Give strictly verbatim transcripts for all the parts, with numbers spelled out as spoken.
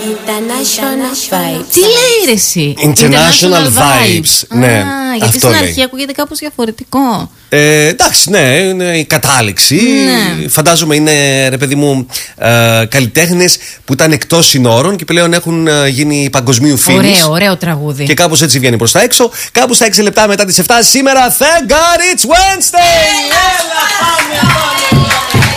International Vibes. Τι λέει ρε εσύ? International Vibes. Ναι, Α, γιατί αυτό στην λέει. αρχή ακούγεται κάπως διαφορετικό. Ε, εντάξει, ναι, είναι η κατάληξη. Ναι. Φαντάζομαι είναι, ρε παιδί μου, ε, καλλιτέχνες που ήταν εκτός συνόρων και πλέον έχουν ε, γίνει παγκοσμίου φήμης. Ωραίο, ωραίο τραγούδι. Και κάπως έτσι βγαίνει προς τα έξω. Κάπου στα έξι λεπτά μετά τις εφτά σήμερα. Thank God it's Wednesday! Έλα, πάμε, πάμε,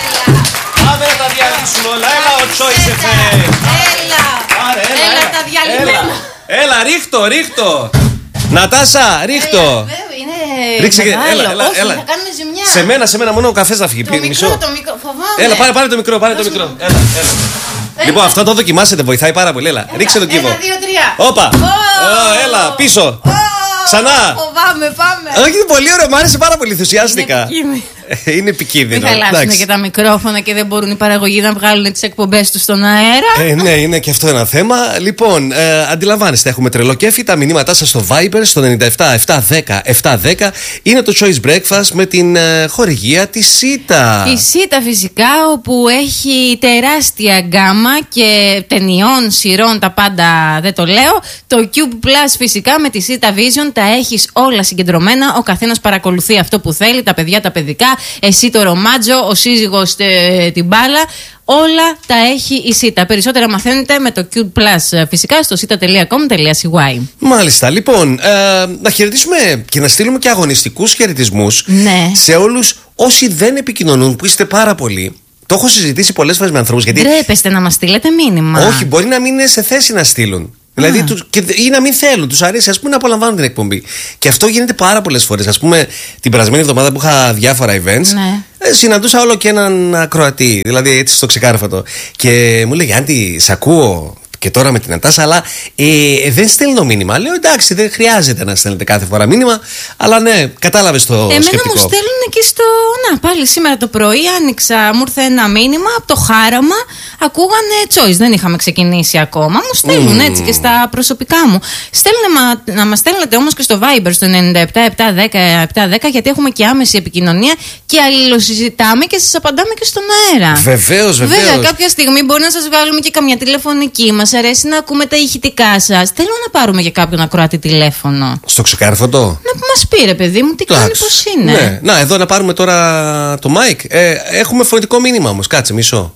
πάμε να τα διαλύσουμε όλα. Έλα, ο Choice εφ εμ. Έλα, Άρε, έλα, έλα, έλα, τα διαλυμένα. Έλα, έλα, ρίχτω, ρίχτω. Νατάσα, ρίχτω. Είναι Ρίξε και- μεγάλο. έλα, έλα, Όχι, έλα. θα κάνουμε ζημιά. Σε μένα, σε μένα, μόνο ο καφές θα φύγει. Το Πει- μικρό, μισό. το μικρό, φοβάμαι. Έλα, πάρε, πάρε το μικρό, πάρε το μικρό. Έλα, έλα. Λοιπόν, αυτό το δοκιμάσετε, βοηθάει πάρα πολύ. Έλα, ρίξε το κύβο. Ένα, δύο, τρία. Όπα. Ω. Ω, έλα, πίσω. Ξανά. Φοβάμαι, πάμε. Όχι, είναι πολύ ωραίο, μου άρεσε πάρα πολύ, ενθουσιάστηκα. Είναι επικίνδυνο. Ε, Είναι επικίνδυνο. Μην χαλάσουν εντάξει. και τα μικρόφωνα και δεν μπορούν οι παραγωγοί να βγάλουν τις εκπομπές τους στον αέρα. Ε, ναι, είναι και αυτό ένα θέμα. Λοιπόν, ε, αντιλαμβάνεστε, έχουμε τρελό κέφι. Τα μηνύματά σας στο Viber στο εννιά επτά επτά δέκα επτά δέκα είναι το Choice Breakfast με την ε, χορηγία της ΣΥΤΑ. Η ΣΥΤΑ φυσικά, όπου έχει τεράστια γκάμα και ταινιών, σειρών, τα πάντα δεν το λέω. Το Cube Plus φυσικά με τη ΣΥΤΑ Vision τα έχεις όλα συγκεντρωμένα. Ο καθένας παρακολουθεί αυτό που θέλει, τα παιδιά τα παιδικά, εσύ το ρομάτζο, ο σύζυγος ε, την μπάλα. Όλα τα έχει η ΣΥΤΑ. Περισσότερα μαθαίνετε με το Cube Plus φυσικά στο σίτα τελεία κομ τελεία σι γουάι. Μάλιστα, λοιπόν, ε, να χαιρετήσουμε και να στείλουμε και αγωνιστικούς χαιρετισμούς Ναι. σε όλους όσοι δεν επικοινωνούν, που είστε πάρα πολλοί. Το έχω συζητήσει πολλές φορές με ανθρώπους. Γιατί Ντρέπεστε να μας στείλετε μήνυμα. όχι, μπορεί να μην είναι σε θέση να στείλουν. Δηλαδή, τους, και, ή να μην θέλουν, τους αρέσει, ας πούμε, να απολαμβάνουν την εκπομπή. Και αυτό γίνεται πάρα πολλές φορές. Ας πούμε, την περασμένη εβδομάδα που είχα διάφορα events, Ναι. ε, συναντούσα όλο και έναν ακροατή. Δηλαδή, έτσι στο ξεκάρφατο. Και μου λέγε, Άντι, σ' ακούω και τώρα με την Νατάσα, αλλά ε, δεν στέλνω μήνυμα. Λέω, εντάξει, δεν χρειάζεται να στέλνετε κάθε φορά μήνυμα, αλλά ναι, κατάλαβες το Εμένα σκεπτικό. μου στέλνουν και στο. Να, πάλι σήμερα το πρωί άνοιξα, μου ήρθε ένα μήνυμα από το Χάραμα. Ακούγανε Choice, δεν είχαμε ξεκινήσει ακόμα. Μου στέλνουν Mm. έτσι και στα προσωπικά μου. Στέλνε, μα, να μα στέλνετε όμως και στο Viber στο εννιά επτά επτά δέκα επτά δέκα, γιατί έχουμε και άμεση επικοινωνία και αλληλοσυζητάμε και σας απαντάμε και στον αέρα. Βεβαίως, βεβαίως. Βέβαια, κάποια στιγμή μπορεί να σας βγάλουμε και καμιά τηλεφωνική. Μας αρέσει να ακούμε τα ηχητικά σας. Θέλω να πάρουμε και κάποιον ακροατή τηλέφωνο. Στο ξεκάρφατο. Να μας πει, ρε παιδί μου, τι κάνει, Εντάξει. πώς είναι. Ναι. Να, εδώ να πάρουμε τώρα το mic. Ε, έχουμε φωνητικό μήνυμα όμως. Κάτσε, μισό.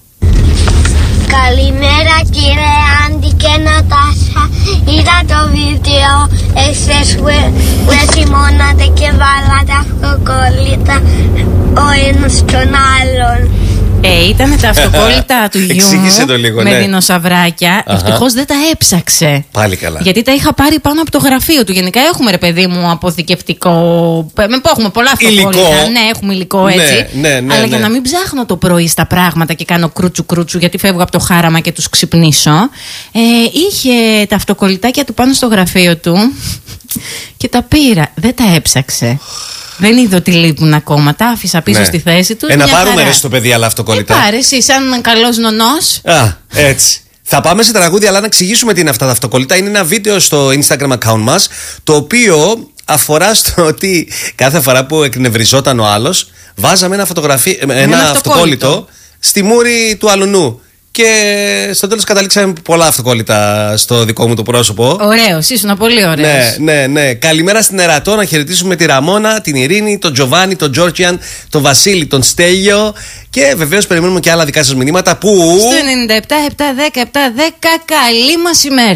Καλημέρα κύριε Άντι και Νατάσα. Είδα το βίντεο εχθές που σημώνατε και βάλατε αυτοκόλλητα ο ένας τον άλλον. Ε, ήταν τα αυτοκόλλητα του γιού Εξήγησε μου το λίγο, με ναι. δεινοσαυράκια. Αχα. Ευτυχώς δεν τα έψαξε. Πάλι καλά. Γιατί τα είχα πάρει πάνω από το γραφείο του. Γενικά έχουμε, ρε παιδί μου, αποθηκευτικό. Με που έχουμε πολλά αυτοκόλλητα. Υλικό. Ναι, έχουμε υλικό έτσι. Ναι, ναι, ναι, Αλλά ναι. για να μην ψάχνω το πρωί στα πράγματα και κάνω κρούτσου κρούτσου, γιατί φεύγω από το Χάραμα και τους ξυπνήσω. Ε, είχε τα αυτοκολλητάκια του πάνω στο γραφείο του και τα πήρα. Δεν τα έψαξε. Δεν είδε ότι λείπουν ακόμα. Τα άφησα πίσω Ναι. στη θέση του. Ε, να πάρουμε ρε στο παιδί άλλα αυτοκόλλητα. Ε, πάρε εσύ, σαν καλός νονός. Α, έτσι. Θα πάμε σε τραγούδι, αλλά να εξηγήσουμε τι είναι αυτά τα αυτοκόλλητα. Είναι ένα βίντεο στο Instagram account μας, το οποίο αφορά στο ότι κάθε φορά που εκνευριζόταν ο άλλος, βάζαμε ένα, φωτογραφί... ένα, Ένα αυτοκόλλητο αυτοκόλλητο στη μούρη του αλουνού. Και στο τέλος καταλήξαμε πολλά αυτοκόλλητα στο δικό μου το πρόσωπο. Ωραίος, ήσουν πολύ ωραίος. Ναι, ναι, ναι. Καλημέρα στην Ερατό. Να χαιρετήσουμε τη Ραμόνα, την Ειρήνη, τον Τζοβάνι, τον Τζόρτζιαν, τον Βασίλη, τον Στέλιο. Και βεβαίως περιμένουμε και άλλα δικά σας μηνύματα που. Στο εννιά επτά επτά δέκα επτά δέκα, καλή μας ημέρα.